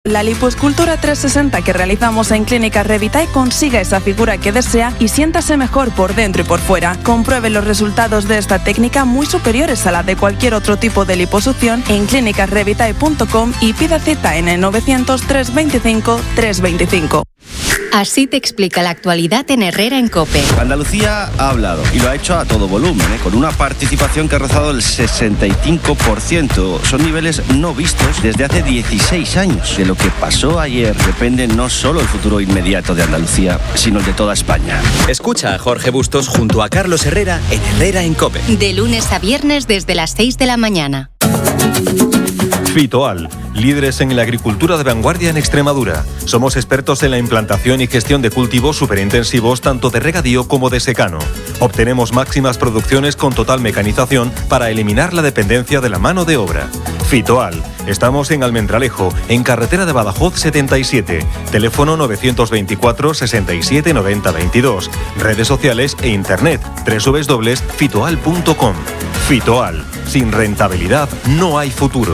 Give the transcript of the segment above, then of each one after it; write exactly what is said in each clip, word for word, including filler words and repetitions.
la lipoescultura trescientos sesenta que realizamos en Clínica Revitae consiga esa figura que desea y siéntase mejor por dentro y por fuera. Compruebe los resultados de esta técnica muy superiores a la de cualquier otro tipo de liposucción en clínicas revitae punto com y pida cita en el novecientos, trescientos veinticinco, trescientos veinticinco. Así te explica la actualidad en Herrera en COPE. Andalucía ha hablado y lo ha hecho a todo volumen, ¿eh? Con una participación que ha rozado el sesenta y cinco por ciento. Son niveles no vistos desde hace dieciséis años. De lo que pasó ayer depende no solo el futuro inmediato de Andalucía, sino el de toda España. Escucha a Jorge Bustos junto a Carlos Herrera en Herrera en COPE. De lunes a viernes desde las seis de la mañana. Fitoal, líderes en la agricultura de vanguardia en Extremadura. Somos expertos en la implantación y gestión de cultivos superintensivos tanto de regadío como de secano. Obtenemos máximas producciones con total mecanización para eliminar la dependencia de la mano de obra. Fitoal, estamos en Almendralejo, en carretera de Badajoz setenta y siete, teléfono novecientos veinticuatro, sesenta y siete, noventa, veintidós, redes sociales e internet doble u doble u doble u punto fitoal punto com. Fitoal, sin rentabilidad no hay futuro.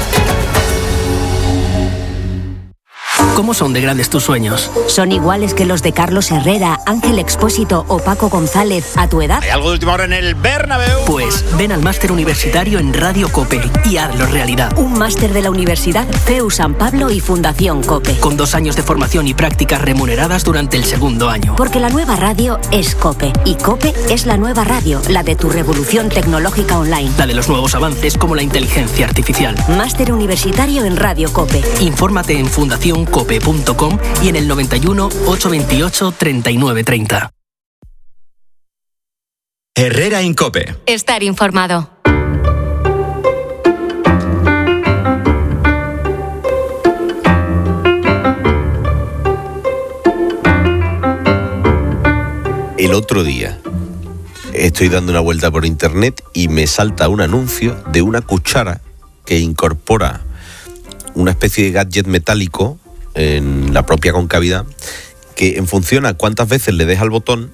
¿Cómo son de grandes tus sueños? ¿Son iguales que los de Carlos Herrera, Ángel Expósito o Paco González a tu edad? ¿Hay algo de última hora en el Bernabéu? Pues ven al máster universitario en Radio COPE y hazlo realidad. Un máster de la Universidad C E U San Pablo y Fundación COPE. Con dos años de formación y prácticas remuneradas durante el segundo año. Porque la nueva radio es COPE y COPE es la nueva radio, la de tu revolución tecnológica online. La de los nuevos avances como la inteligencia artificial. Máster universitario en Radio COPE. Infórmate en fundación cope punto com y en el noventa y uno, ochocientos veintiocho, treinta y nueve treinta. Herrera en COPE. Estar informado. El otro día estoy dando una vuelta por internet y me salta un anuncio de una cuchara que incorpora una especie de gadget metálico en la propia concavidad que en función a cuántas veces le des al botón,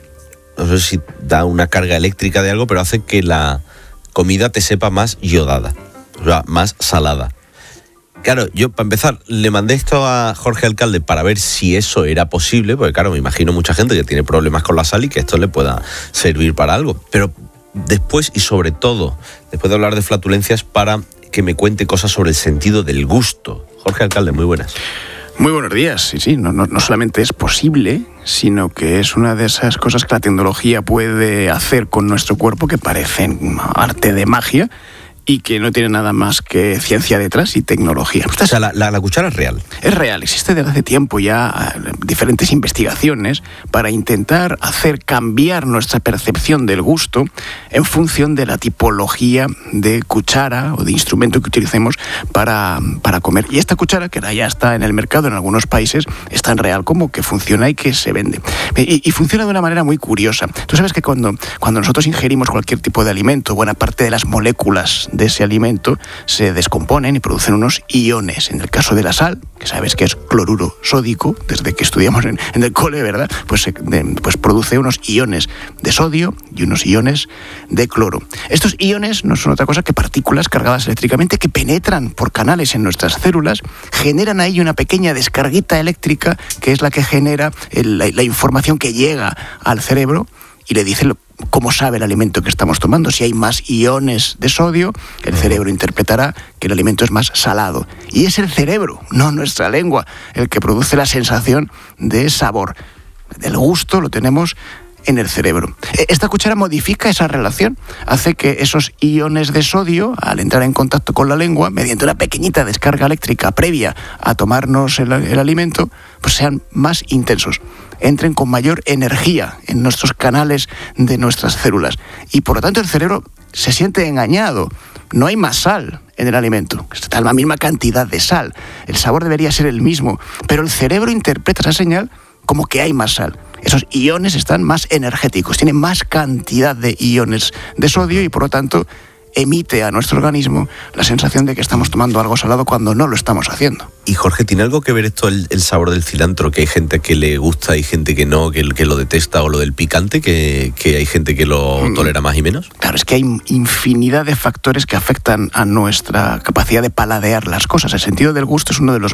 no sé si da una carga eléctrica de algo, pero hace que la comida te sepa más iodada, o sea, más salada. Claro, yo para empezar le mandé esto a Jorge Alcalde para ver si eso era posible, porque claro, me imagino mucha gente que tiene problemas con la sal y que esto le pueda servir para algo. Pero después y sobre todo, después de hablar de flatulencias, para que me cuente cosas sobre el sentido del gusto. Jorge Alcalde, muy buenas. Muy buenos días. Sí, sí, no, no, no solamente es posible, sino que es una de esas cosas que la tecnología puede hacer con nuestro cuerpo que parecen arte de magia y que no tiene nada más que ciencia detrás y tecnología. O sea, la, la, la cuchara es real. Es real. Existe desde hace tiempo ya diferentes investigaciones para intentar hacer cambiar nuestra percepción del gusto en función de la tipología de cuchara o de instrumento que utilicemos para, para comer. Y esta cuchara, que ya está en el mercado en algunos países, es tan real como que funciona y que se vende. Y, y funciona de una manera muy curiosa. Tú sabes que cuando, cuando nosotros ingerimos cualquier tipo de alimento, buena parte de las moléculas de ese alimento se descomponen y producen unos iones. En el caso de la sal, que sabes que es cloruro sódico, desde que estudiamos en, en el cole, ¿verdad? Pues, se, de, pues produce unos iones de sodio y unos iones de cloro. Estos iones no son otra cosa que partículas cargadas eléctricamente que penetran por canales en nuestras células, generan ahí una pequeña descarguita eléctrica que es la que genera el, la, la información que llega al cerebro y le dice lo, cómo sabe el alimento que estamos tomando. Si hay más iones de sodio, el cerebro interpretará que el alimento es más salado. Y es el cerebro, no nuestra lengua, el que produce la sensación de sabor. El gusto lo tenemos en el cerebro. Esta cuchara modifica esa relación, hace que esos iones de sodio, al entrar en contacto con la lengua, mediante una pequeñita descarga eléctrica previa a tomarnos el, el alimento, pues sean más intensos, entren con mayor energía en nuestros canales de nuestras células. Y por lo tanto el cerebro se siente engañado. No hay más sal en el alimento, está la misma cantidad de sal. El sabor debería ser el mismo, pero el cerebro interpreta esa señal como que hay más sal. Esos iones están más energéticos, tienen más cantidad de iones de sodio y por lo tanto emite a nuestro organismo la sensación de que estamos tomando algo salado cuando no lo estamos haciendo. Y Jorge, ¿tiene algo que ver esto el, el sabor del cilantro? Que hay gente que le gusta y gente que no, que, que lo detesta, o lo del picante, que, que hay gente que lo mm. tolera más y menos. Claro, es que hay infinidad de factores que afectan a nuestra capacidad de paladear las cosas. El sentido del gusto es uno de los más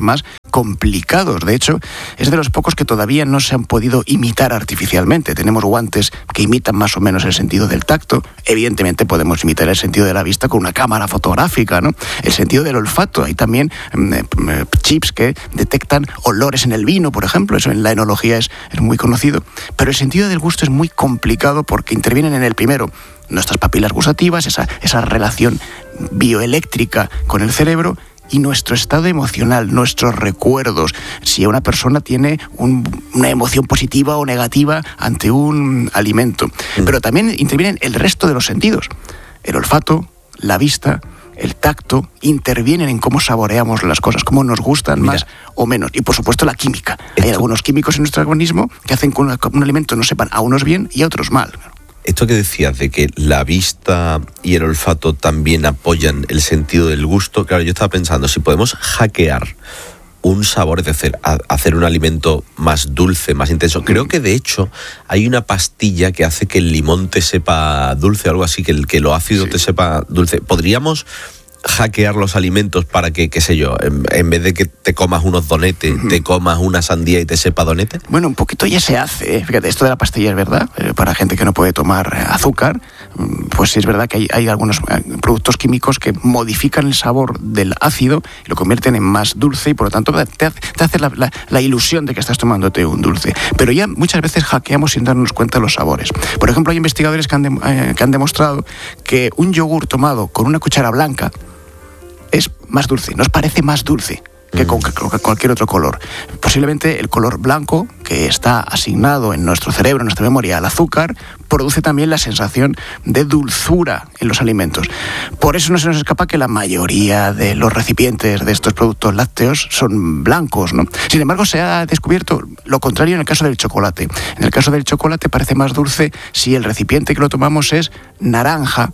complicados. De hecho, es de los pocos que todavía no se han podido imitar artificialmente. Tenemos guantes que imitan más o menos el sentido del tacto. Evidentemente podemos imitar el sentido de la vista con una cámara fotográfica, ¿no? El sentido del olfato. Hay también eh, chips que detectan olores en el vino, por ejemplo. Eso en la enología es, es muy conocido. Pero el sentido del gusto es muy complicado porque intervienen en el primero nuestras papilas gustativas, esa, esa relación bioeléctrica con el cerebro, y nuestro estado emocional, nuestros recuerdos, si una persona tiene un, una emoción positiva o negativa ante un alimento. Mm. Pero también intervienen el resto de los sentidos. El olfato, la vista, el tacto, intervienen en cómo saboreamos las cosas, cómo nos gustan Mira. más o menos. Y por supuesto la química. Esto. Hay algunos químicos en nuestro organismo que hacen que un, un alimento nos sepan a unos bien y a otros mal. Esto que decías de que la vista y el olfato también apoyan el sentido del gusto, claro, yo estaba pensando, si podemos hackear un sabor, es decir, hacer un alimento más dulce, más intenso. Creo que de hecho hay una pastilla que hace que el limón te sepa dulce, algo así, que, el, que lo ácido sí. te sepa dulce. ¿Podríamos hackear los alimentos para que, qué sé yo, en, en vez de que te comas unos donetes, uh-huh. te comas una sandía y te sepa donete? Bueno, un poquito ya se hace, ¿eh? Fíjate, esto de la pastilla es verdad, eh, para gente que no puede tomar eh, azúcar, pues sí es verdad que hay, hay algunos eh, productos químicos que modifican el sabor del ácido y lo convierten en más dulce y por lo tanto te, te hace la, la, la ilusión de que estás tomándote un dulce. Pero ya muchas veces hackeamos sin darnos cuenta de los sabores. Por ejemplo, hay investigadores que han, de, eh, que han demostrado que un yogur tomado con una cuchara blanca es más dulce, nos parece más dulce que con cualquier otro color. Posiblemente el color blanco, que está asignado en nuestro cerebro, en nuestra memoria, al azúcar, produce también la sensación de dulzura en los alimentos. Por eso no se nos escapa que la mayoría de los recipientes de estos productos lácteos son blancos, ¿no? Sin embargo, se ha descubierto lo contrario en el caso del chocolate. En el caso del chocolate parece más dulce si el recipiente que lo tomamos es naranja,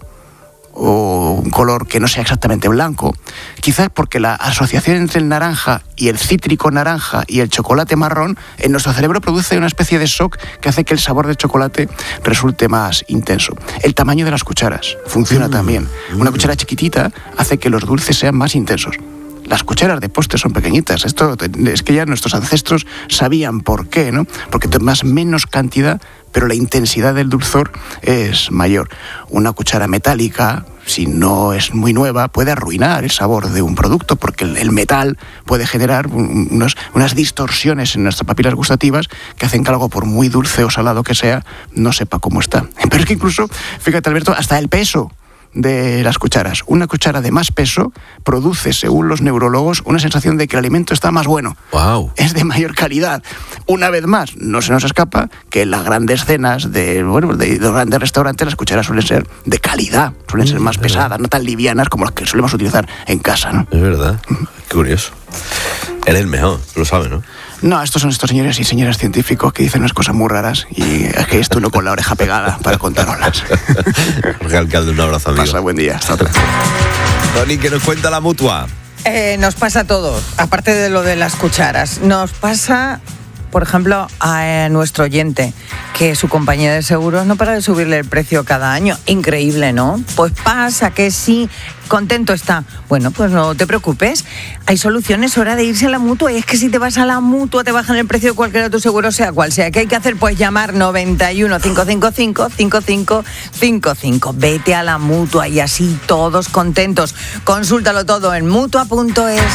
o un color que no sea exactamente blanco, quizás porque la asociación entre el naranja y el cítrico naranja y el chocolate marrón en nuestro cerebro produce una especie de shock que hace que el sabor del chocolate resulte más intenso. El tamaño de las cucharas funciona mm. también. Una cuchara chiquitita hace que los dulces sean más intensos. Las cucharas de postre son pequeñitas. Esto es que ya nuestros ancestros sabían por qué, ¿no? Porque tomas menos cantidad, pero la intensidad del dulzor es mayor. Una cuchara metálica, si no es muy nueva, puede arruinar el sabor de un producto, porque el, el metal puede generar unos, unas distorsiones en nuestras papilas gustativas que hacen que algo, por muy dulce o salado que sea, no sepa cómo está. Pero es que incluso, fíjate Alberto, hasta el peso de las cucharas. Una cuchara de más peso produce, según los neurólogos, una sensación de que el alimento está más bueno. Wow. Es de mayor calidad. Una vez más, no se nos escapa que en las grandes cenas de, bueno, de los grandes restaurantes las cucharas suelen ser de calidad, suelen ser más pesadas, no tan livianas como las que solemos utilizar en casa, ¿no? Es verdad. Qué curioso. Él es el mejor, lo sabe, ¿no? No, estos son estos señores y señoras científicos que dicen unas cosas muy raras y es que estoy uno con la oreja pegada para contaroslas. Jorge Alcalde, un abrazo, amigo. Pasa buen día. Hasta otra. Tony, ¿qué nos cuenta la Mutua? Eh, nos pasa todo, aparte de lo de las cucharas. Nos pasa, por ejemplo, a nuestro oyente, que su compañía de seguros no para de subirle el precio cada año. Increíble, ¿no? Pues pasa que sí, contento está. Bueno, pues no te preocupes, hay soluciones, hora de irse a la Mutua. Y es que si te vas a la Mutua te bajan el precio de cualquier otro seguro, sea cual sea. ¿Qué hay que hacer? Pues llamar noventa y uno, cinco cinco cinco, cinco cinco cinco cinco. Vete a la Mutua y así todos contentos. Consúltalo todo en mutua punto es.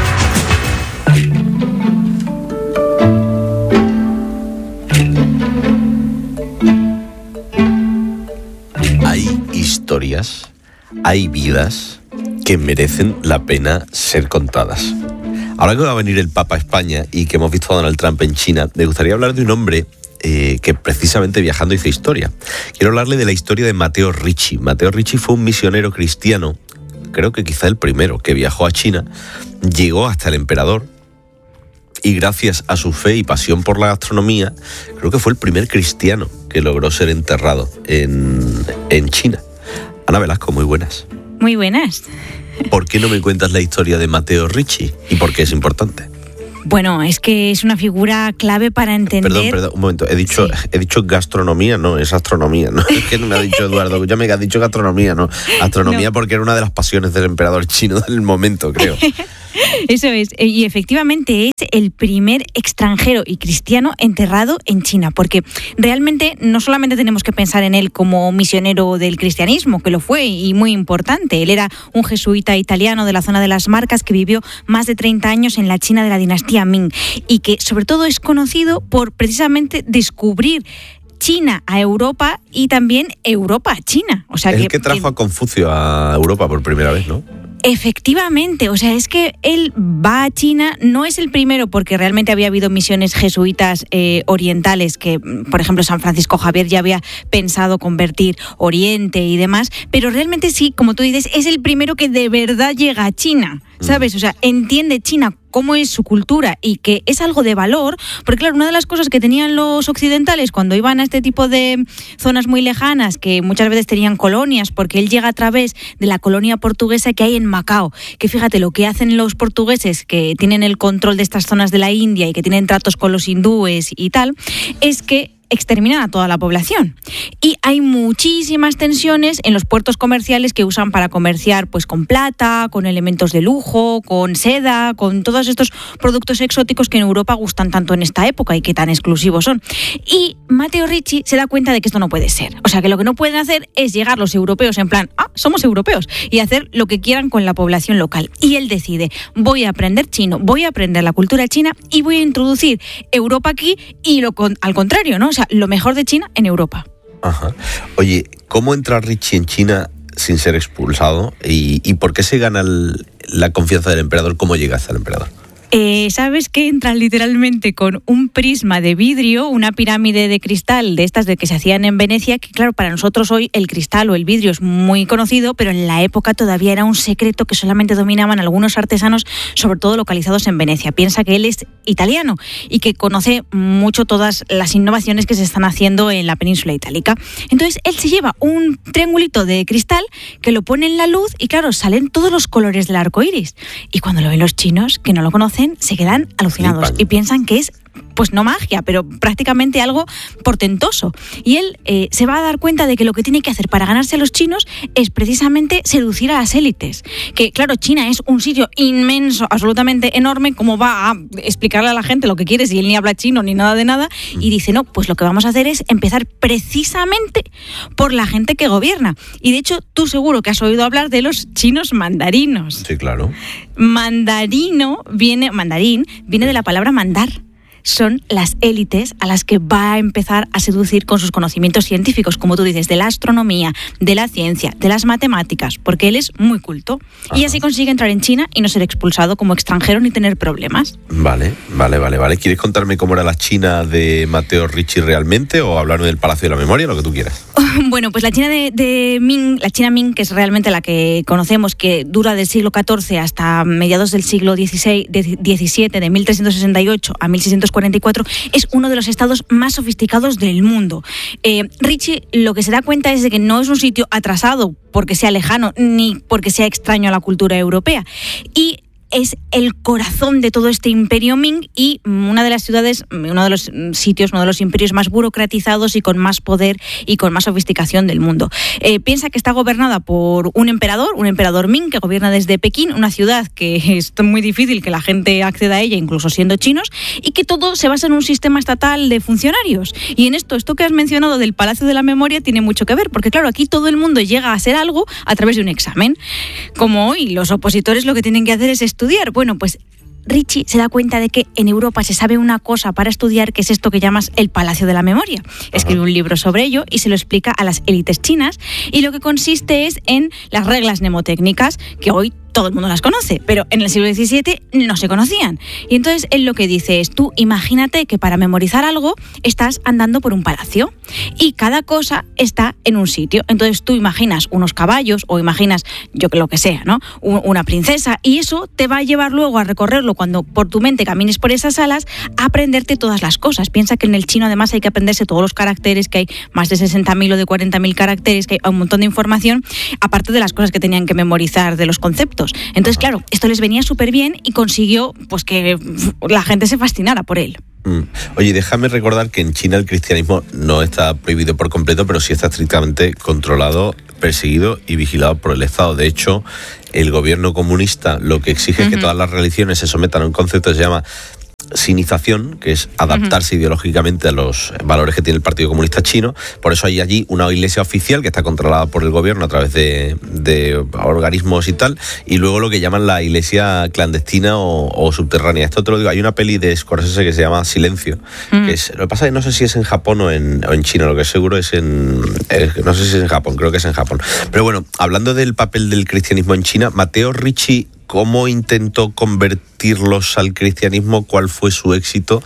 Hay historias, hay vidas que merecen la pena ser contadas. Ahora que va a venir el Papa a España y que hemos visto a Donald Trump en China, me gustaría hablar de un hombre eh, que precisamente viajando hizo historia. Quiero hablarle de la historia de Matteo Ricci. Matteo Ricci fue un misionero cristiano, creo que quizá el primero, que viajó a China, llegó hasta el emperador y gracias a su fe y pasión por la gastronomía, creo que fue el primer cristiano que logró ser enterrado en, en China. Ana Velasco, muy buenas. Muy buenas. ¿Por qué no me cuentas la historia de Matteo Ricci y por qué es importante? Bueno, es que es una figura clave para entender... Perdón, perdón, un momento. He dicho, sí. he dicho gastronomía, no, es astronomía, ¿no? Es que no me ha dicho Eduardo, ya me ha dicho gastronomía, ¿no? Astronomía no. Porque era una de las pasiones del emperador chino del momento, creo. Eso es, y efectivamente es el primer extranjero y cristiano enterrado en China, porque realmente no solamente tenemos que pensar en él como misionero del cristianismo, que lo fue y muy importante. Él era un jesuita italiano de la zona de las Marcas que vivió más de treinta años en la China de la dinastía Ming y que sobre todo es conocido por precisamente descubrir China a Europa y también Europa a China. O sea, el que, que trajo que... a Confucio a Europa por primera vez, ¿no? Efectivamente, o sea, es que él va a China, no es el primero porque realmente había habido misiones jesuitas eh, orientales que, por ejemplo, San Francisco Javier ya había pensado convertir Oriente y demás, pero realmente sí, como tú dices, es el primero que de verdad llega a China, ¿sabes? O sea, entiende China cómo es su cultura y que es algo de valor, porque claro, una de las cosas que tenían los occidentales cuando iban a este tipo de zonas muy lejanas, que muchas veces tenían colonias, porque él llega a través de la colonia portuguesa que hay en Macao, que fíjate lo que hacen los portugueses que tienen el control de estas zonas de la India y que tienen tratos con los hindúes y tal, es que exterminan a toda la población. Y hay muchísimas tensiones en los puertos comerciales que usan para comerciar pues con plata, con elementos de lujo, con seda, con todos estos productos exóticos que en Europa gustan tanto en esta época y que tan exclusivos son. Y Matteo Ricci se da cuenta de que esto no puede ser. O sea, que lo que no pueden hacer es llegar los europeos en plan, ah, somos europeos, y hacer lo que quieran con la población local. Y él decide, voy a aprender chino, voy a aprender la cultura china y voy a introducir Europa aquí y lo con, al contrario, ¿no? O sea, lo mejor de China en Europa. Ajá. Oye, ¿cómo entra Ricci en China sin ser expulsado? ¿Y, y por qué se gana el, la confianza del emperador? ¿Cómo llega hasta el emperador? Eh, ¿Sabes que entran literalmente con un prisma de vidrio, una pirámide de cristal de estas de que se hacían en Venecia? Que claro, para nosotros hoy el cristal o el vidrio es muy conocido, pero en la época todavía era un secreto que solamente dominaban algunos artesanos, sobre todo localizados en Venecia. Piensa que él es italiano y que conoce mucho todas las innovaciones que se están haciendo en la península itálica. Entonces él se lleva un triangulito de cristal que lo pone en la luz y claro, salen todos los colores del arco iris. Y cuando lo ven los chinos, que no lo conocen, se quedan alucinados y piensan que es, pues no magia, pero prácticamente algo portentoso. Y él eh, se va a dar cuenta de que lo que tiene que hacer para ganarse a los chinos es precisamente seducir a las élites. Que claro, China es un sitio inmenso, absolutamente enorme, ¿cómo va a explicarle a la gente lo que quiere si él ni habla chino ni nada de nada? Y dice, no, pues lo que vamos a hacer es empezar precisamente por la gente que gobierna. Y de hecho, tú seguro que has oído hablar de los chinos mandarinos. Sí, claro. Mandarino viene, mandarín viene de la palabra mandar. Son las élites a las que va a empezar a seducir con sus conocimientos científicos, como tú dices, de la astronomía, de la ciencia, de las matemáticas, porque él es muy culto. Ajá. Y así consigue entrar en China y no ser expulsado como extranjero ni tener problemas. Vale, vale, vale, vale. ¿Quieres contarme cómo era la China de Matteo Ricci realmente o hablarme del Palacio de la Memoria, lo que tú quieras? Bueno, pues la China de, de Ming, la China Ming, que es realmente la que conocemos, que dura del siglo catorce hasta mediados del siglo dieciséis, diecisiete, de mil trescientos sesenta y ocho a mil seiscientos cuarenta y cuatro, es uno de los estados más sofisticados del mundo. Eh, Ricci lo que se da cuenta es de que no es un sitio atrasado porque sea lejano ni porque sea extraño a la cultura europea. Y es el corazón de todo este imperio Ming y una de las ciudades, uno de los sitios, uno de los imperios más burocratizados y con más poder y con más sofisticación del mundo. Eh, piensa que está gobernada por un emperador, un emperador Ming que gobierna desde Pekín, una ciudad que es muy difícil que la gente acceda a ella, incluso siendo chinos, y que todo se basa en un sistema estatal de funcionarios. Y en esto, esto que has mencionado del Palacio de la Memoria tiene mucho que ver, porque claro, aquí todo el mundo llega a ser algo a través de un examen. Como hoy, los opositores lo que tienen que hacer es estudiar. Bueno, pues Ricci se da cuenta de que en Europa se sabe una cosa para estudiar, que es esto que llamas el Palacio de la Memoria. Escribe un libro sobre ello y se lo explica a las élites chinas, y lo que consiste es en las reglas mnemotécnicas, que hoy todo el mundo las conoce, pero en el siglo diecisiete no se conocían. Y entonces él lo que dice es, tú imagínate que para memorizar algo estás andando por un palacio y cada cosa está en un sitio. Entonces tú imaginas unos caballos o imaginas, yo que lo que sea, ¿no? Una princesa, y eso te va a llevar luego a recorrerlo cuando por tu mente camines por esas salas, a aprenderte todas las cosas. Piensa que en el chino además hay que aprenderse todos los caracteres, que hay más de sesenta mil o de cuarenta mil caracteres, que hay un montón de información, aparte de las cosas que tenían que memorizar de los conceptos. Entonces, claro, esto les venía súper bien y consiguió pues que la gente se fascinara por él. Mm. Oye, déjame recordar que en China el cristianismo no está prohibido por completo, pero sí está estrictamente controlado perseguido y vigilado por el Estado. De hecho, el gobierno comunista lo que exige uh-huh. es que todas las religiones se sometan a un concepto que se llama sinización, que es adaptarse uh-huh. ideológicamente a los valores que tiene el Partido Comunista Chino. Por eso hay allí una iglesia oficial que está controlada por el gobierno a través de, de organismos y tal, y luego lo que llaman la iglesia clandestina o, o subterránea. Esto te lo digo, hay una peli de Scorsese que se llama Silencio, uh-huh. que es, lo que pasa es que no sé si es en Japón o en, o en China, lo que seguro es en, es, no sé si es en Japón, creo que es en Japón. Pero bueno, hablando del papel del cristianismo en China, Matteo Ricci, ¿cómo intentó convertirlos al cristianismo? ¿Cuál fue su éxito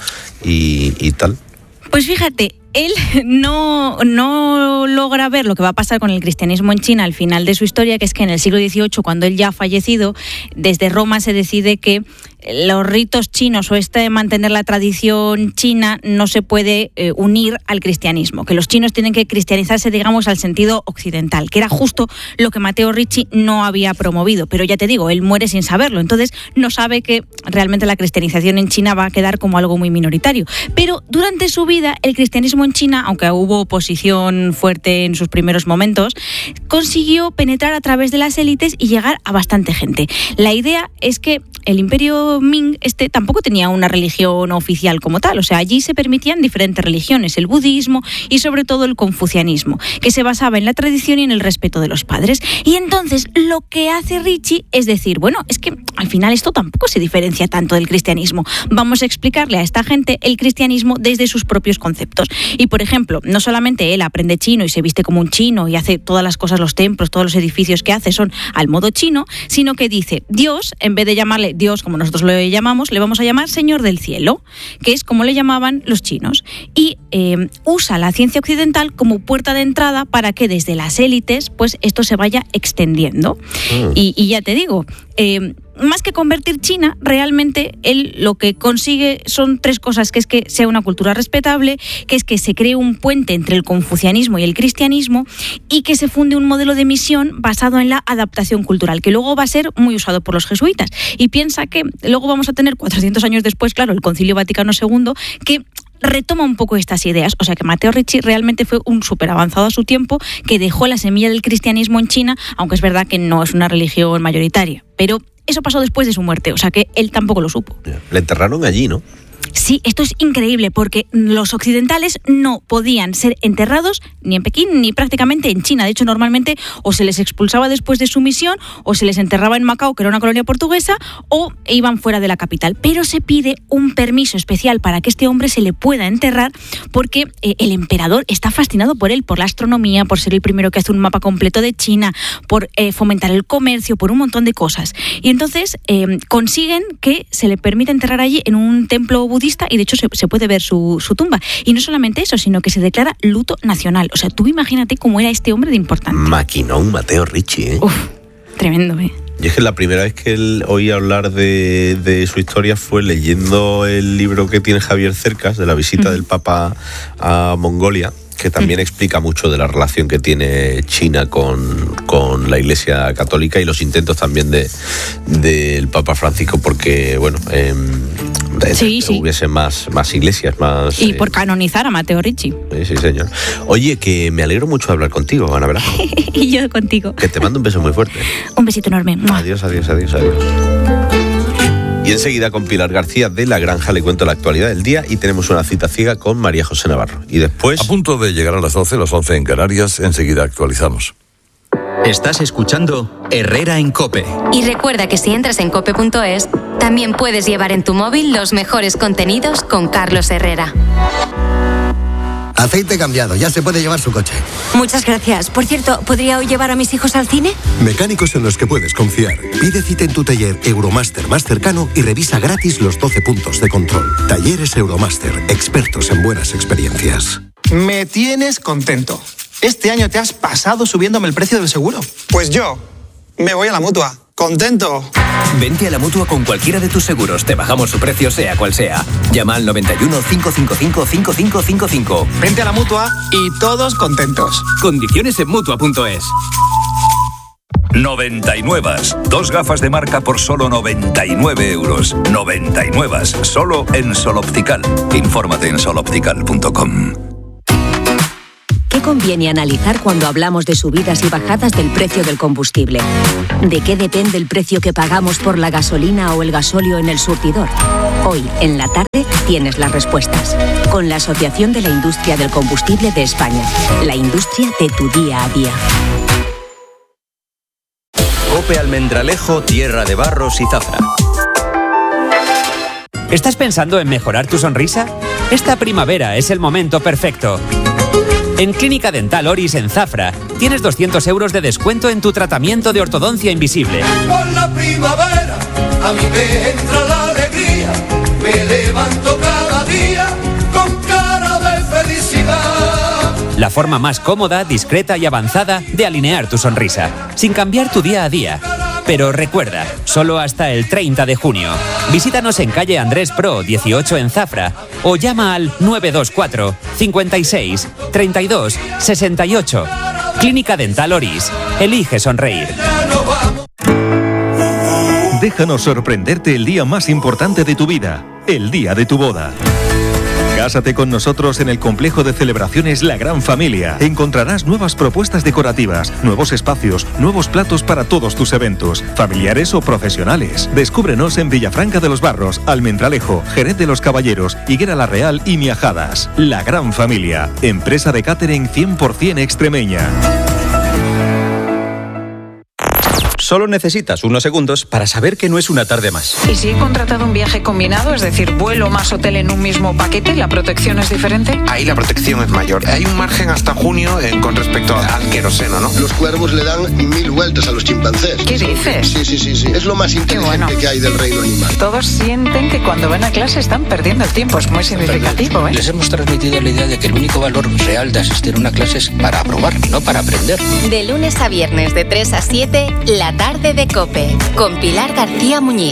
y, y tal? Pues fíjate, él no, no logra ver lo que va a pasar con el cristianismo en China al final de su historia, que es que en el siglo dieciocho, cuando él ya ha fallecido, desde Roma se decide que los ritos chinos o este de mantener la tradición china no se puede eh, unir al cristianismo, que los chinos tienen que cristianizarse, digamos, al sentido occidental, que era justo lo que Matteo Ricci no había promovido. Pero ya te digo, él muere sin saberlo, entonces no sabe que realmente la cristianización en China va a quedar como algo muy minoritario. Pero durante su vida, el cristianismo en China, aunque hubo oposición fuerte en sus primeros momentos, consiguió penetrar a través de las élites y llegar a bastante gente. La idea es que el imperio Ming este tampoco tenía una religión oficial como tal, o sea, allí se permitían diferentes religiones, el budismo y sobre todo el confucianismo, que se basaba en la tradición y en el respeto de los padres. Y entonces lo que hace Ricci es decir, bueno, es que al final esto tampoco se diferencia tanto del cristianismo, vamos a explicarle a esta gente el cristianismo desde sus propios conceptos. Y por ejemplo, no solamente él aprende chino y se viste como un chino y hace todas las cosas, los templos, todos los edificios que hace son al modo chino, sino que dice, Dios, en vez de llamarle Dios como nosotros lo llamamos, le vamos a llamar Señor del Cielo, que es como le llamaban los chinos. Y eh, usa la ciencia occidental como puerta de entrada para que desde las élites pues esto se vaya extendiendo. Mm. Y, y ya te digo, eh, más que convertir China, realmente él lo que consigue son tres cosas, que es que sea una cultura respetable, que es que se cree un puente entre el confucianismo y el cristianismo y que se funde un modelo de misión basado en la adaptación cultural, que luego va a ser muy usado por los jesuitas. Y piensa que luego vamos a tener cuatrocientos años después, claro, el Concilio Vaticano segundo, que retoma un poco estas ideas. O sea que Matteo Ricci realmente fue un súper avanzado a su tiempo, que dejó la semilla del cristianismo en China, aunque es verdad que no es una religión mayoritaria. Pero eso pasó después de su muerte, o sea que él tampoco lo supo. Le enterraron allí, ¿no? Sí, esto es increíble porque los occidentales no podían ser enterrados ni en Pekín ni prácticamente en China. De hecho, normalmente o se les expulsaba después de su misión o se les enterraba en Macao, que era una colonia portuguesa, o iban fuera de la capital. Pero se pide un permiso especial para que este hombre se le pueda enterrar porque eh, el emperador está fascinado por él, por la astronomía, por ser el primero que hace un mapa completo de China, por eh, fomentar el comercio, por un montón de cosas. Y entonces eh, consiguen que se le permita enterrar allí en un templo budista y de hecho se, se puede ver su, su tumba. Y no solamente eso, sino que se declara luto nacional. O sea, tú imagínate cómo era este hombre de importante. Maquinón Matteo Ricci, ¿eh? Uf, tremendo, ¿eh? Y es que la primera vez que él oí hablar de, de su historia fue leyendo el libro que tiene Javier Cercas, de la visita uh-huh. del Papa a Mongolia, que también uh-huh. explica mucho de la relación que tiene China con, con la Iglesia Católica y los intentos también de del Papa Francisco porque, bueno, eh, sí, sí. hubiese más, más iglesias, más... Y eh, por canonizar a Matteo Ricci. Sí, sí, señor. Oye, que me alegro mucho de hablar contigo, Ana Vera. Y yo contigo. Que te mando un beso muy fuerte. Un besito enorme. Adiós, adiós, adiós, adiós. Y enseguida con Pilar García de La Granja le cuento la actualidad del día y tenemos una cita ciega con María José Navarro. Y después... A punto de llegar a las doce, las once en Canarias, enseguida actualizamos. Estás escuchando Herrera en COPE. Y recuerda que si entras en cope punto es, también puedes llevar en tu móvil los mejores contenidos con Carlos Herrera. Aceite cambiado, ya se puede llevar su coche. Muchas gracias. Por cierto, ¿podría hoy llevar a mis hijos al cine? Mecánicos en los que puedes confiar. Pide cita en tu taller Euromaster más cercano y revisa gratis los doce puntos de control. Talleres Euromaster, expertos en buenas experiencias. Me tienes contento. Este año te has pasado subiéndome el precio del seguro. Pues yo me voy a la Mutua. ¡Contento! Vente a la Mutua con cualquiera de tus seguros. Te bajamos su precio sea cual sea. Llama al noventa y uno, cinco cinco cinco, cinco cinco cinco cinco. Vente a la Mutua y todos contentos. Condiciones en Mutua punto es. noventa y nueve. Dos gafas de marca por solo noventa y nueve euros. noventa y nueve. Solo en Sol Optical. Infórmate en sol optical punto com. ¿Qué conviene analizar cuando hablamos de subidas y bajadas del precio del combustible? ¿De qué depende el precio que pagamos por la gasolina o el gasóleo en el surtidor? Hoy, en la tarde, tienes las respuestas. Con la Asociación de la Industria del Combustible de España. La industria de tu día a día. COPE Almendralejo, tierra de barros y zafra. ¿Estás pensando en mejorar tu sonrisa? Esta primavera es el momento perfecto. En Clínica Dental Oris en Zafra tienes doscientos euros de descuento en tu tratamiento de ortodoncia invisible. Con la primavera a mí me entra la alegría, me levanto cada día con cara de felicidad. La forma más cómoda, discreta y avanzada de alinear tu sonrisa, sin cambiar tu día a día. Pero recuerda, solo hasta el treinta de junio. Visítanos en calle Andrés Pro dieciocho en Zafra o llama al nueve dos cuatro, cincuenta y seis, treinta y dos, sesenta y ocho. Clínica Dental Oris. Elige sonreír. Déjanos sorprenderte el día más importante de tu vida, el día de tu boda. Cásate con nosotros en el complejo de celebraciones La Gran Familia. Encontrarás nuevas propuestas decorativas, nuevos espacios, nuevos platos para todos tus eventos, familiares o profesionales. Descúbrenos en Villafranca de los Barros, Almendralejo, Jerez de los Caballeros, Higuera la Real y Miajadas. La Gran Familia, empresa de catering cien por ciento extremeña. Solo necesitas unos segundos para saber que no es una tarde más. ¿Y si he contratado un viaje combinado, es decir, vuelo más hotel en un mismo paquete, la protección es diferente? Ahí la protección es mayor. Hay un margen hasta junio en, con respecto al queroseno, ¿no? Los cuervos le dan mil vueltas a los chimpancés. ¿Qué dices? Sí, sí, sí, sí. Es lo más inteligente bueno. que hay del reino animal. Todos sienten que cuando van a clase están perdiendo el tiempo. Es muy significativo, ¿eh? Les hemos transmitido la idea de que el único valor real de asistir a una clase es para aprobar, no para aprender. De lunes a viernes de tres a siete, la tarde de COPE. Con Pilar García Muñiz.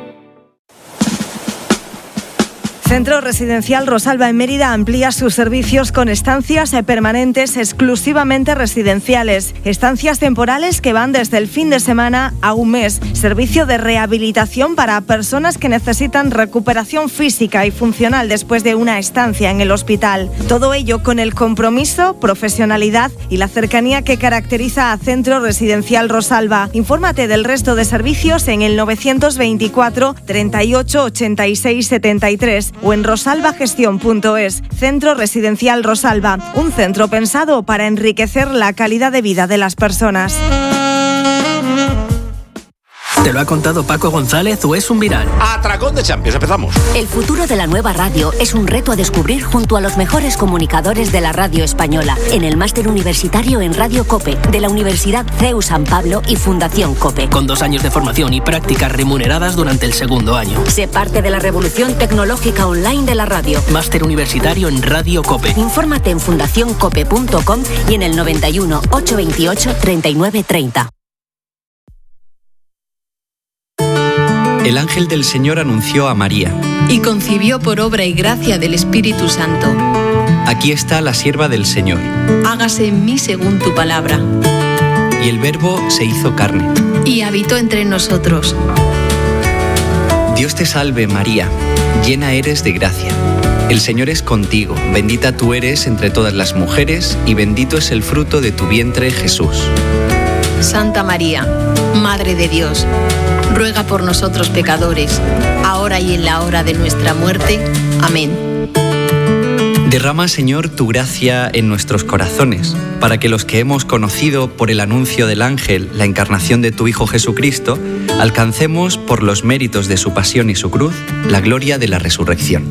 Centro Residencial Rosalba en Mérida amplía sus servicios con estancias permanentes exclusivamente residenciales, estancias temporales que van desde el fin de semana a un mes, servicio de rehabilitación para personas que necesitan recuperación física y funcional después de una estancia en el hospital. Todo ello con el compromiso, profesionalidad y la cercanía que caracteriza a Centro Residencial Rosalba. Infórmate del resto de servicios en el novecientos veinticuatro, treinta y ocho, ochenta y seis, setenta y tres o en rosalbagestión punto es. Centro Residencial Rosalba, un centro pensado para enriquecer la calidad de vida de las personas. ¿Te lo ha contado Paco González o es un viral? Atracón de Champions, empezamos. El futuro de la nueva radio es un reto a descubrir junto a los mejores comunicadores de la radio española en el máster universitario en Radio COPE de la Universidad C E U San Pablo y Fundación COPE. Con dos años de formación y prácticas remuneradas durante el segundo año. Sé parte de la revolución tecnológica online de la radio. Máster universitario en Radio COPE. Infórmate en fundación cope punto com y en el noventa y uno, ochocientos veintiocho, treinta y nueve treinta. El ángel del Señor anunció a María. Y concibió por obra y gracia del Espíritu Santo. Aquí está la sierva del Señor. Hágase en mí según tu palabra. Y el Verbo se hizo carne. Y habitó entre nosotros. Dios te salve, María, llena eres de gracia. El Señor es contigo, bendita tú eres entre todas las mujeres, y bendito es el fruto de tu vientre, Jesús. Santa María, Madre de Dios, ruega por nosotros pecadores, ahora y en la hora de nuestra muerte. Amén. Derrama, Señor, tu gracia en nuestros corazones, para que los que hemos conocido por el anuncio del ángel la encarnación de tu Hijo Jesucristo, alcancemos, por los méritos de su pasión y su cruz, la gloria de la resurrección.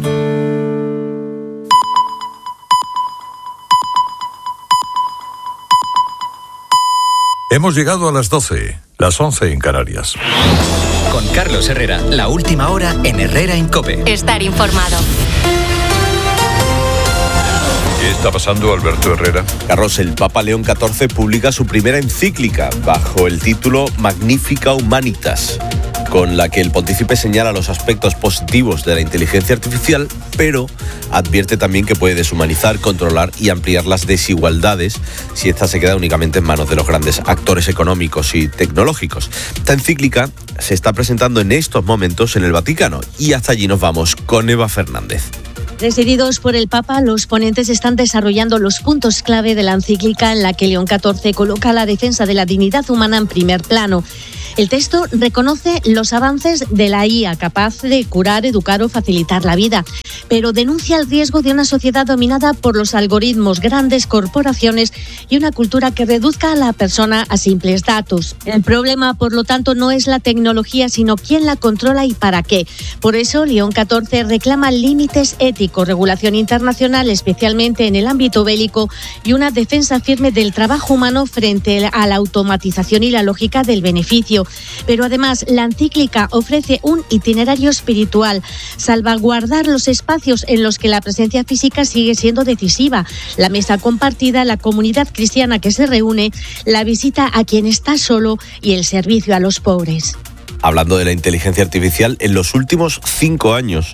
Hemos llegado a las doce, las once en Canarias. Con Carlos Herrera, la última hora en Herrera en COPE. Estar informado. ¿Qué está pasando, Alberto Herrera? Carlos, el Papa León catorce publica su primera encíclica bajo el título Magnifica Humanitas, con la que el pontífice señala los aspectos positivos de la inteligencia artificial, pero advierte también que puede deshumanizar, controlar y ampliar las desigualdades si esta se queda únicamente en manos de los grandes actores económicos y tecnológicos. Esta encíclica se está presentando en estos momentos en el Vaticano y hasta allí nos vamos con Eva Fernández. Presididos por el Papa, los ponentes están desarrollando los puntos clave de la encíclica en la que León catorce coloca la defensa de la dignidad humana en primer plano. El texto reconoce los avances de la I A capaz de curar, educar o facilitar la vida, pero denuncia el riesgo de una sociedad dominada por los algoritmos, grandes corporaciones y una cultura que reduzca a la persona a simples datos. El problema, por lo tanto, no es la tecnología, sino quién la controla y para qué. Por eso, León catorce reclama límites éticos, regulación internacional, especialmente en el ámbito bélico, y una defensa firme del trabajo humano frente a la automatización y la lógica del beneficio. Pero además, la encíclica ofrece un itinerario espiritual, salvaguardar los espacios en los que la presencia física sigue siendo decisiva, la mesa compartida, la comunidad cristiana que se reúne, la visita a quien está solo y el servicio a los pobres. Hablando de la inteligencia artificial, en los últimos cinco años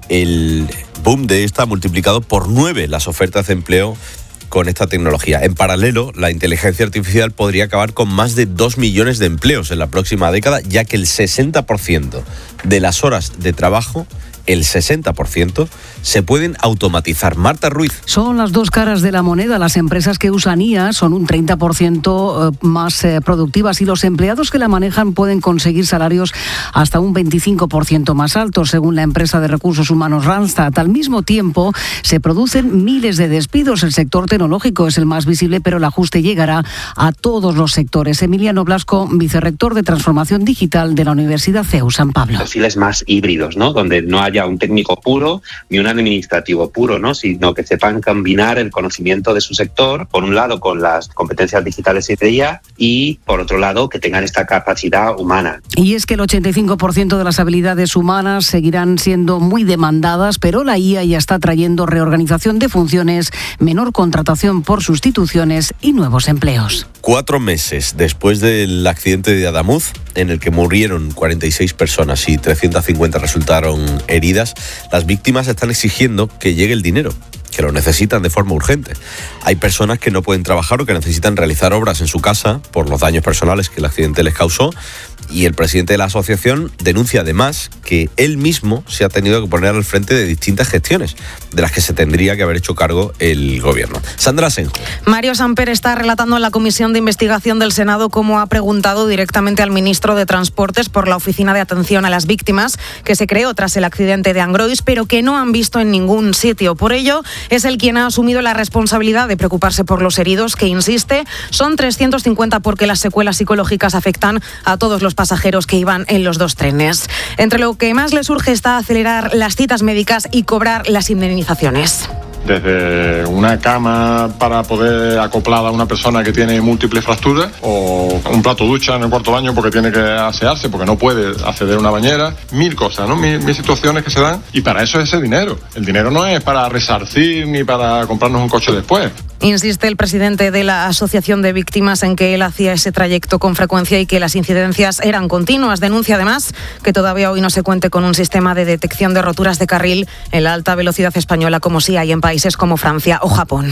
el boom de esta ha multiplicado por nueve las ofertas de empleo con esta tecnología. En paralelo, la inteligencia artificial podría acabar con más de dos millones de empleos en la próxima década, ya que el sesenta por ciento de las horas de trabajo, el sesenta por ciento, se pueden automatizar. Marta Ruiz. Son las dos caras de la moneda. Las empresas que usan I A son un treinta por ciento más productivas y los empleados que la manejan pueden conseguir salarios hasta un veinticinco por ciento más altos, según la empresa de recursos humanos Randstad. Al mismo tiempo, se producen miles de despidos. El sector tecnológico es el más visible, pero el ajuste llegará a todos los sectores. Emiliano Blasco, vicerrector de Transformación Digital de la Universidad C E U San Pablo. Perfiles más híbridos, ¿no? Donde no haya un técnico puro ni un administrativo puro, ¿no? Sino que sepan combinar el conocimiento de su sector, por un lado con las competencias digitales y de I A, y por otro lado que tengan esta capacidad humana. Y es que el ochenta y cinco por ciento de las habilidades humanas seguirán siendo muy demandadas, pero la I A ya está trayendo reorganización de funciones, menor contratación por sustituciones y nuevos empleos. Cuatro meses después del accidente de Adamuz, en el que murieron cuarenta y seis personas y trescientas cincuenta resultaron heridas, las víctimas están exigiendo que llegue el dinero, que lo necesitan de forma urgente. Hay personas que no pueden trabajar o que necesitan realizar obras en su casa por los daños personales que el accidente les causó, y el presidente de la asociación denuncia además que él mismo se ha tenido que poner al frente de distintas gestiones de las que se tendría que haber hecho cargo el gobierno. Sandra Senjo. Mario Samper está relatando en la Comisión de Investigación del Senado cómo ha preguntado directamente al ministro de Transportes por la Oficina de Atención a las Víctimas, que se creó tras el accidente de Angrois, pero que no han visto en ningún sitio. Por ello, es él quien ha asumido la responsabilidad de preocuparse por los heridos, que insiste, son trescientos cincuenta porque las secuelas psicológicas afectan a todos los pasajeros que iban en los dos trenes. Entre lo que más les urge está acelerar las citas médicas y cobrar las indemnizaciones. Desde una cama para poder acoplar a una persona que tiene múltiples fracturas, o un plato ducha en el cuarto baño porque tiene que asearse, porque no puede acceder a una bañera, mil cosas, ¿no? Mil, mil situaciones que se dan, y para eso es ese dinero. El dinero no es para resarcir ni para comprarnos un coche después. Insiste el presidente de la Asociación de Víctimas en que él hacía ese trayecto con frecuencia y que las incidencias eran continuas. Denuncia además que todavía hoy no se cuente con un sistema de detección de roturas de carril en la alta velocidad española, como sí hay en países como Francia o Japón.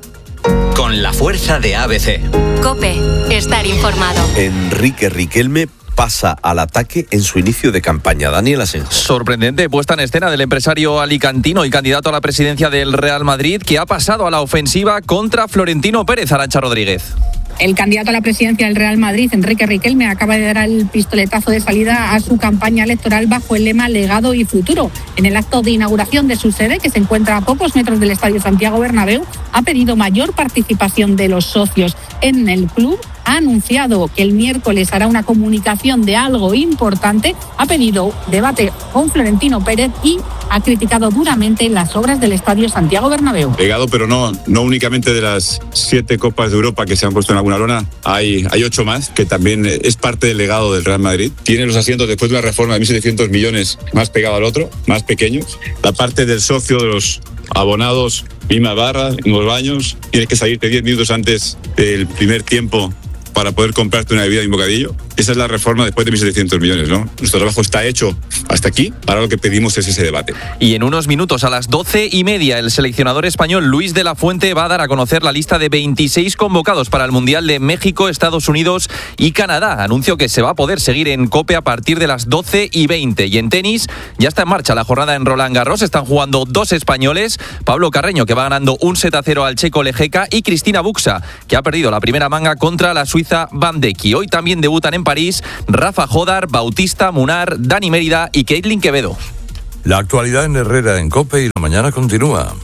Con la fuerza de A B C. COPE. Estar informado. Enrique Riquelme pasa al ataque en su inicio de campaña. Daniel Asenjo. Sorprendente puesta en escena del empresario alicantino y candidato a la presidencia del Real Madrid, que ha pasado a la ofensiva contra Florentino Pérez. Arancha Rodríguez. El candidato a la presidencia del Real Madrid, Enrique Riquelme, acaba de dar el pistoletazo de salida a su campaña electoral bajo el lema Legado y Futuro. En el acto de inauguración de su sede, que se encuentra a pocos metros del Estadio Santiago Bernabéu, ha pedido mayor participación de los socios en el club. Ha anunciado que el miércoles hará una comunicación de algo importante, ha pedido debate con Florentino Pérez y ha criticado duramente las obras del Estadio Santiago Bernabéu. Legado, pero no, no únicamente de las siete Copas de Europa que se han puesto en alguna lona, hay, hay ocho más, que también es parte del legado del Real Madrid. Tiene los asientos después de una reforma de mil setecientos millones más pegado al otro, más pequeños. La parte del socio, de los abonados, misma barra, mismos baños, tienes que salirte diez minutos antes del primer tiempo para poder comprarte una bebida y un bocadillo. esa es la reforma después de mil setecientos millones, ¿no? Nuestro trabajo está hecho hasta aquí, ahora lo que pedimos es ese debate. Y en unos minutos, a las doce y media, el seleccionador español Luis de la Fuente va a dar a conocer la lista de veintiséis convocados para el Mundial de México, Estados Unidos y Canadá. Anuncio que se va a poder seguir en COPE a partir de las doce y veinte. Y en tenis, ya está en marcha la jornada en Roland Garros. Están jugando dos españoles, Pablo Carreño, que va ganando un set a cero al checo Lejeka, y Cristina Buxa, que ha perdido la primera manga contra la suiza Bandecki. Hoy también debutan en París Rafa Jodar, Bautista Munar, Dani Mérida y Caitlin Quevedo. La actualidad en Herrera en COPE y la mañana continúa.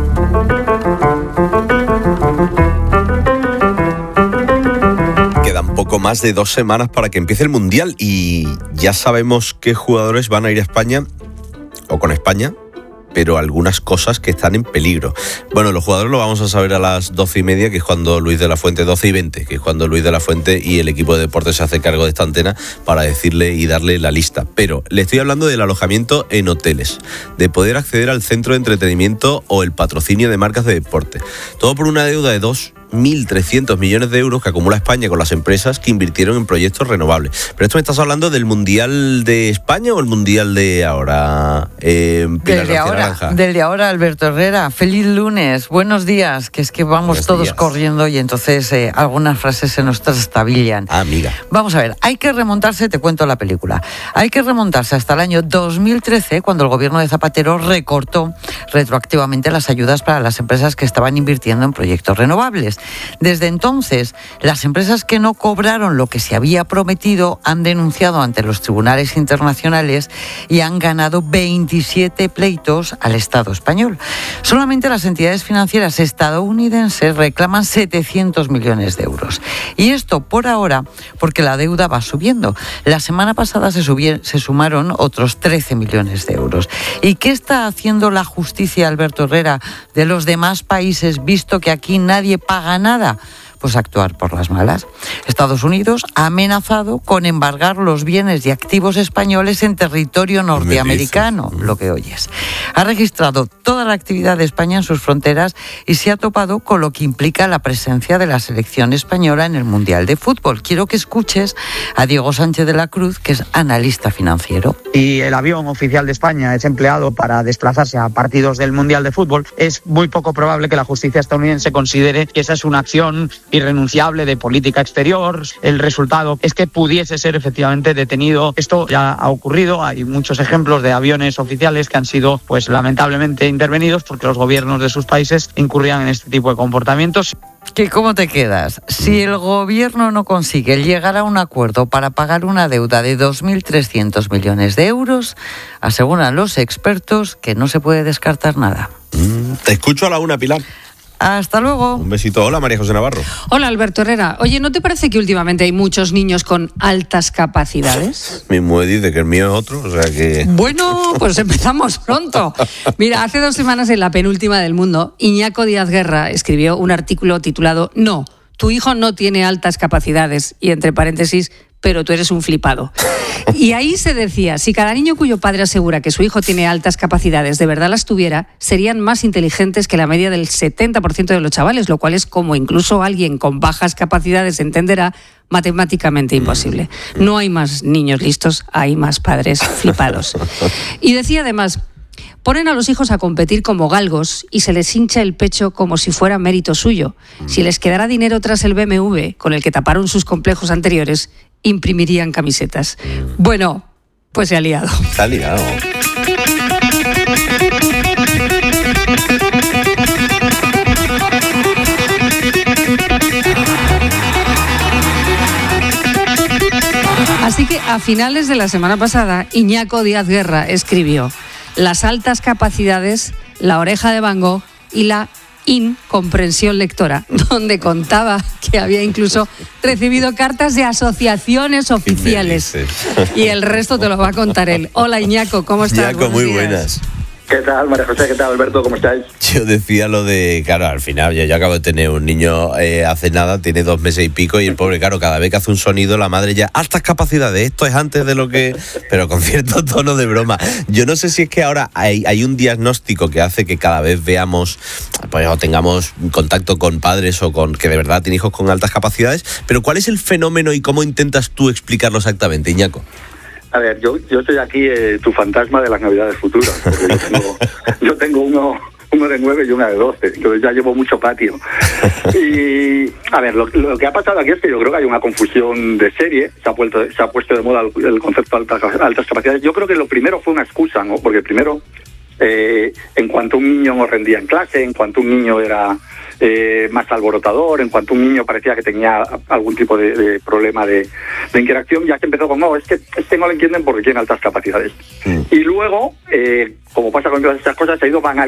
Quedan poco más de dos semanas para que empiece el Mundial y ya sabemos qué jugadores van a ir a España o con España, pero algunas cosas que están en peligro. Bueno, los jugadores lo vamos a saber a las doce y media, que es cuando Luis de la Fuente, doce y veinte, que es cuando Luis de la Fuente y el equipo de deportes se hace cargo de esta antena para decirle y darle la lista. Pero le estoy hablando del alojamiento en hoteles, de poder acceder al centro de entretenimiento o el patrocinio de marcas de deporte. Todo por una deuda de dos mil trescientos millones de euros que acumula España con las empresas que invirtieron en proyectos renovables. Pero esto me estás hablando del Mundial de España o el Mundial de ahora, eh, Pilar del de ahora, Naranja? Del de ahora, Alberto Herrera. Feliz lunes, buenos días, que es que vamos buenos todos días. Corriendo y entonces eh, algunas frases se nos trastabillan. Ah, amiga. Vamos a ver, hay que remontarse, te cuento la película, hay que remontarse hasta el año dos mil trece, cuando el gobierno de Zapatero recortó retroactivamente las ayudas para las empresas que estaban invirtiendo en proyectos renovables. Desde entonces, las empresas que no cobraron lo que se había prometido han denunciado ante los tribunales internacionales y han ganado veintisiete pleitos al Estado español. Solamente las entidades financieras estadounidenses reclaman setecientos millones de euros. Y esto por ahora porque la deuda va subiendo. La semana pasada se, subió, se sumaron otros trece millones de euros. ¿Y qué está haciendo la justicia, Alberto Herrera, de los demás países, visto que aquí nadie paga nada? Pues actuar por las malas. Estados Unidos ha amenazado con embargar los bienes y activos españoles en territorio norteamericano, lo que oyes. Ha registrado toda la actividad de España en sus fronteras y se ha topado con lo que implica la presencia de la selección española en el Mundial de Fútbol. Quiero que escuches a Diego Sánchez de la Cruz, que es analista financiero. Si el avión oficial de España es empleado para desplazarse a partidos del Mundial de Fútbol, es muy poco probable que la justicia estadounidense considere que esa es una acción irrenunciable de política exterior. El resultado es que pudiese ser efectivamente detenido. Esto ya ha ocurrido, hay muchos ejemplos de aviones oficiales que han sido, pues lamentablemente, intervenidos porque los gobiernos de sus países incurrían en este tipo de comportamientos. ¿Qué, ¿Cómo te quedas? Si el gobierno no consigue llegar a un acuerdo para pagar una deuda de dos mil trescientos millones de euros, aseguran los expertos que no se puede descartar nada. Mm, te escucho a la una, Pilar. Hasta luego. Un besito. Hola, María José Navarro. Hola, Alberto Herrera. Oye, ¿no te parece que últimamente hay muchos niños con altas capacidades? Mi mujer dice que el mío es otro, o sea que... Bueno, pues empezamos pronto. Mira, hace dos semanas en La Penúltima del Mundo, Iñaco Díaz Guerra escribió un artículo titulado «No, tu hijo no tiene altas capacidades», y entre paréntesis, «pero tú eres un flipado». Y ahí se decía, si cada niño cuyo padre asegura que su hijo tiene altas capacidades de verdad las tuviera, serían más inteligentes que la media del setenta por ciento de los chavales, lo cual es, como incluso alguien con bajas capacidades entenderá, matemáticamente imposible. No hay más niños listos, hay más padres flipados. Y decía además, ponen a los hijos a competir como galgos y se les hincha el pecho como si fuera mérito suyo. Si les quedara dinero tras el B M W, con el que taparon sus complejos anteriores, imprimirían camisetas. Bueno, pues se ha liado. Se ha liado. Así que a finales de la semana pasada, Iñaco Díaz Guerra escribió las altas capacidades, la oreja de Van Gogh y la incomprensión lectora, donde contaba que había incluso recibido cartas de asociaciones oficiales. Y el resto te lo va a contar él. Hola, Iñaco, ¿cómo estás? Iñaco, muy buenas. ¿Qué tal, María José? ¿Qué tal, Alberto? ¿Cómo estáis? Yo decía lo de, claro, al final, yo, yo acabo de tener un niño eh, hace nada, tiene dos meses y pico, y el pobre, claro, cada vez que hace un sonido, la madre ya, altas capacidades, esto es antes de lo que... Pero con cierto tono de broma. Yo no sé si es que ahora hay, hay un diagnóstico que hace que cada vez veamos, pues, o tengamos contacto con padres o con que de verdad tienen hijos con altas capacidades, pero ¿cuál es el fenómeno y cómo intentas tú explicarlo exactamente, Iñaco? A ver, yo, yo soy aquí eh, tu fantasma de las Navidades futuras, porque yo tengo, yo tengo uno, uno de nueve y una de doce, entonces ya llevo mucho patio. Y, a ver, lo, lo que ha pasado aquí es que yo creo que hay una confusión de serie, se ha, puesto, se ha puesto de moda el, el concepto de altas, altas capacidades. Yo creo que lo primero fue una excusa, ¿no? Porque primero, eh, en cuanto un niño no rendía en clase, en cuanto un niño era... Eh, más alborotador, en cuanto un niño parecía que tenía algún tipo de, de problema de, de interacción, ya se empezó con, no, es que este no lo entienden porque tiene altas capacidades. Mm. Y luego, eh, como pasa con todas estas cosas, se ha ido